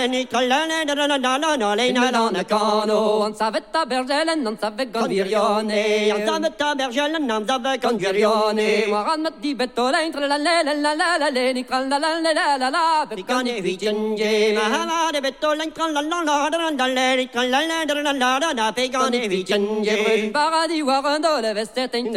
dans le cano, on savait ta bergelle, on savait gondirione, on savait ta bergelle, on savait gondirione. Moran met die betolijn, la la la la la la la, la la la la la la. Pekane vicenge, mahama de betolijn, la la la la la la, la la la la la la. Pekane vicenge, paradis warendo le vestet.